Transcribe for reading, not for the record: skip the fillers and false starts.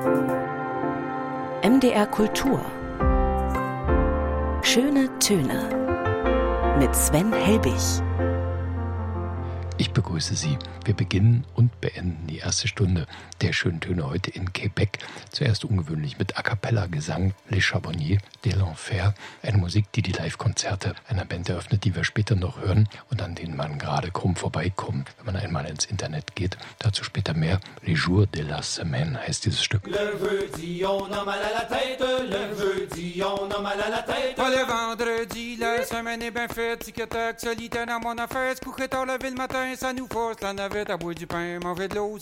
MDR Kultur. Schöne Töne mit Sven Helbig. Ich begrüße Sie. Wir beginnen und beenden die erste Stunde der schönen Töne heute in Quebec. Zuerst ungewöhnlich mit A-Cappella-Gesang Les Charbonniers de l'Enfer. Eine Musik, die Live-Konzerte einer Band eröffnet, die wir später noch hören und an denen man gerade krumm vorbeikommt, wenn man einmal ins Internet geht. Dazu später mehr. Les Jours de la Semaine heißt dieses Stück. Le jeudi, on a mal à la tête. Le jeudi, on a mal à la tête. Le vendredi, la semaine est bien faite. Tic-tac, solitaire dans mon affaire. Se coucher tard, lever le matin, ça nous force la navette à boire du pain, manger de l'eau,